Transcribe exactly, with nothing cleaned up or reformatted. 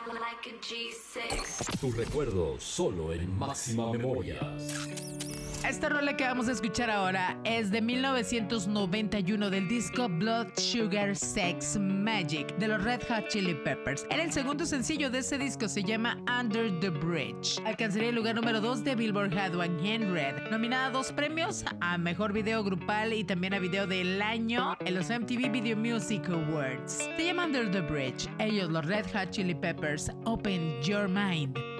Tu recuerdo solo en Máxima Memorias. Esta rola que vamos a escuchar ahora es de mil novecientos noventa y uno del disco Blood Sugar Sex Magic de los Red Hot Chili Peppers. Era el segundo sencillo de ese disco, se llama Under the Bridge. Alcanzaría el lugar número dos de Billboard Hot cien, nominada a dos premios, a Mejor Video Grupal y también a Video del Año en los M T V Video Music Awards. Se llama Under the Bridge. Ellos, los Red Hot Chili Peppers, Open Your Mind.